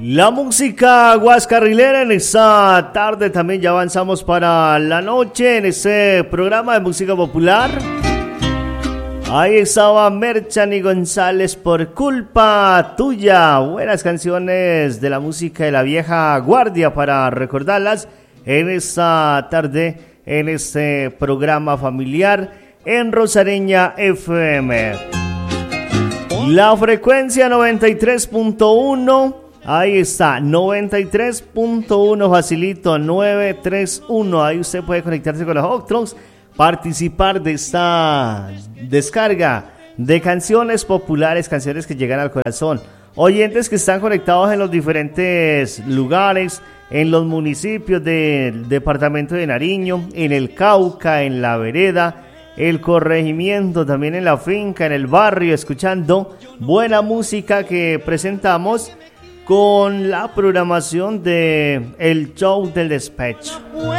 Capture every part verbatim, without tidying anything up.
La música guascarrilera en esta tarde, también ya avanzamos para la noche en este programa de música popular. Ahí estaba Merchani González, Por culpa tuya. Buenas canciones de la música de la vieja guardia para recordarlas en esta tarde, en este programa familiar en Rosareña F M. La frecuencia noventa y tres punto uno. Ahí está, noventa y tres punto uno, facilito, nueve tres uno. Ahí usted puede conectarse con los Octrons, participar de esta descarga de canciones populares, canciones que llegan al corazón. Oyentes que están conectados en los diferentes lugares, en los municipios del departamento de Nariño, en el Cauca, en la vereda, el corregimiento, también en la finca, en el barrio, escuchando buena música que presentamos con la programación de El Show del Despecho.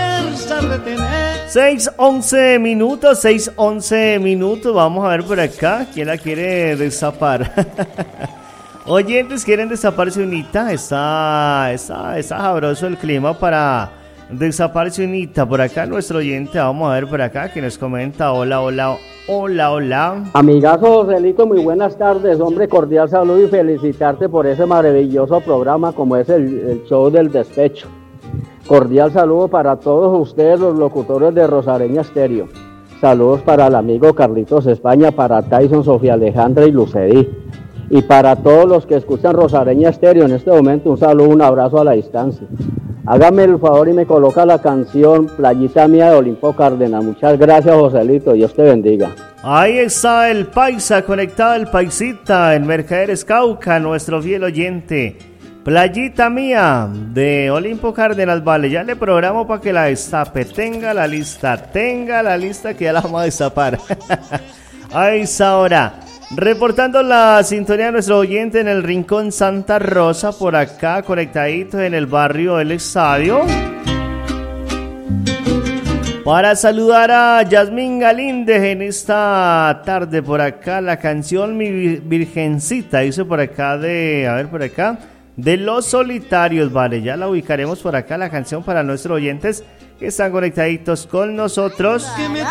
seis once minutos, seis once minutos. Vamos a ver por acá quién la quiere destapar. Oyentes quieren destaparse unita. Está, está, está sabroso el clima para destaparse unita. Por acá nuestro oyente, vamos a ver por acá que nos comenta: hola, hola, hola, hola. Amigazo Joselito, muy buenas tardes, hombre, cordial saludo y felicitarte por ese maravilloso programa como es el, el Show del Despecho. Cordial saludo para todos ustedes, los locutores de Rosareña Estéreo. Saludos para el amigo Carlitos España, para Tyson, Sofía Alejandra y Lucedí. Y para todos los que escuchan Rosareña Estéreo en este momento, un saludo, un abrazo a la distancia. Hágame el favor y me coloca la canción Playita Mía de Olimpo Cárdenas. Muchas gracias, Joselito, Dios te bendiga. Ahí está el paisa, conectado el paisita, en Mercaderes Cauca, nuestro fiel oyente. Playita Mía de Olimpo Cárdenas, vale, ya le programo para que la destape. Tenga la lista, tenga la lista que ya la vamos a destapar. Ahí está ahora. Reportando la sintonía de nuestro oyente en el Rincón Santa Rosa, por acá conectadito en el barrio El Estadio. Para saludar a Yasmín Galíndez en esta tarde, por acá la canción Mi Virgencita, dice por acá de, a ver por acá, de Los Solitarios, vale, ya la ubicaremos por acá la canción para nuestros oyentes que están conectaditos con nosotros.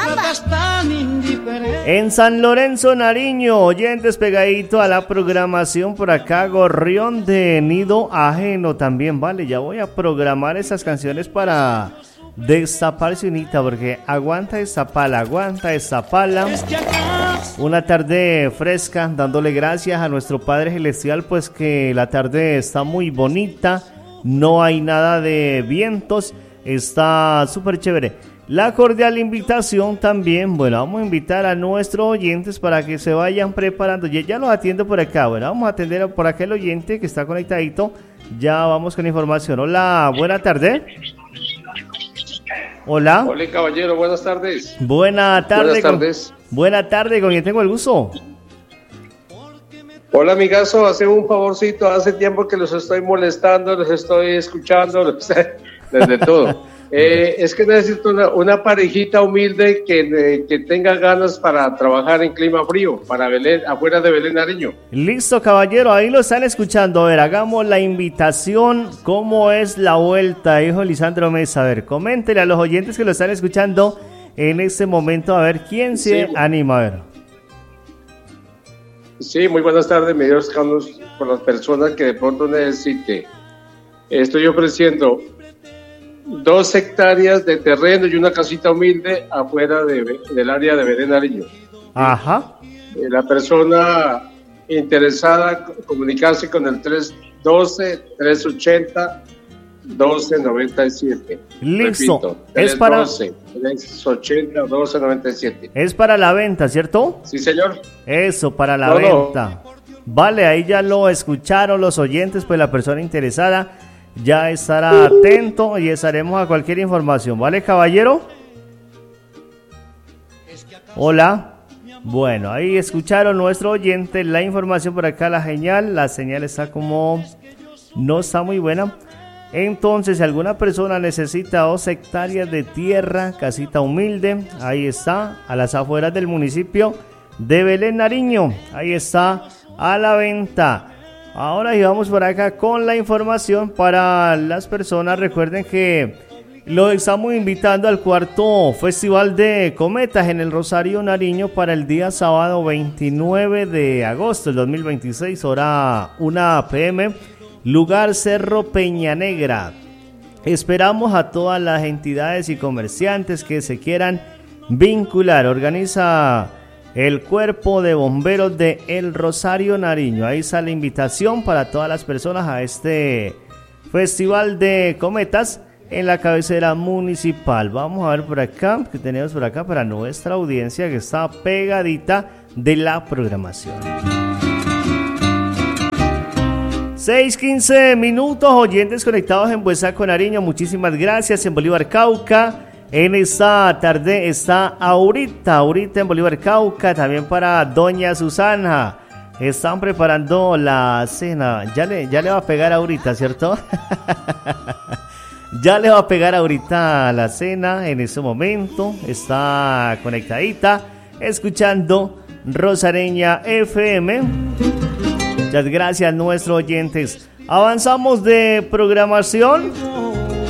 En San Lorenzo, Nariño, oyentes pegadito a la programación por acá, Gorrión de Nido Ajeno también, vale, ya voy a programar esas canciones para destaparse unita, porque aguanta esta pala, aguanta esta pala. Una tarde fresca, dándole gracias a nuestro Padre Celestial, pues que la tarde está muy bonita, no hay nada de vientos. Está súper chévere. La cordial invitación también, bueno, vamos a invitar a nuestros oyentes para que se vayan preparando. Ya, ya los atiendo por acá, bueno, vamos a atender por acá el oyente que está conectadito. Ya vamos con información. Hola, buena tarde. Hola. Hola, caballero, buenas tardes. Buena tarde. Buenas tardes. Con, buena tarde, ¿con quién tengo el gusto? Hola, amigazo, hace un favorcito, hace tiempo que los estoy molestando, los estoy escuchando, los... desde todo. Eh, es que necesito una, una parejita humilde que, que tenga ganas para trabajar en clima frío, para Belén, afuera de Belén, Nariño. Listo, caballero, ahí lo están escuchando. A ver, hagamos la invitación. ¿Cómo es la vuelta, hijo Lisandro Mesa? A ver, coméntele a los oyentes que lo están escuchando en este momento, a ver quién se sí. anima, a ver. Sí, muy buenas tardes, mi Dios, Carlos, por las personas que de pronto necesite. Estoy ofreciendo dos hectáreas de terreno y una casita humilde afuera de, del área de Belén, Nariño. Ajá. La persona interesada, comunicarse con el tres doce, tres ochenta, doce noventa y siete. Listo. Repito, es para tres ochenta, doce noventa y siete. Es para la venta, ¿cierto? Sí, señor. Eso, para la no, venta. No. Vale, ahí ya lo escucharon los oyentes, pues la persona interesada ya estará atento y estaremos a cualquier información, ¿vale, caballero? Hola. Bueno, ahí escucharon nuestro oyente la información por acá, la señal, la señal está como no está muy buena. Entonces, si alguna persona necesita dos hectáreas de tierra, casita humilde, ahí está, a las afueras del municipio de Belén, Nariño, ahí está a la venta. Ahora y vamos por acá con la información para las personas. Recuerden que lo estamos invitando al cuarto Festival de Cometas en el Rosario Nariño para el día sábado veintinueve de agosto del dos mil veintiséis, hora una p m, lugar Cerro Peña Negra. Esperamos a todas las entidades y comerciantes que se quieran vincular. Organiza el Cuerpo de Bomberos de El Rosario Nariño. Ahí está la invitación para todas las personas a este Festival de Cometas en la cabecera municipal. Vamos a ver por acá, que tenemos por acá para nuestra audiencia que está pegadita de la programación. seis quince minutos, oyentes conectados en Buesaco Nariño, muchísimas gracias. En Bolívar Cauca, en esta tarde está ahorita, ahorita en Bolívar Cauca, también para doña Susana. Están preparando la cena, ya le, ya le va a pegar ahorita, ¿cierto? Ya le va a pegar ahorita la cena en ese momento, está conectadita, escuchando Rosareña F M. Muchas gracias, nuestros oyentes. Avanzamos de programación.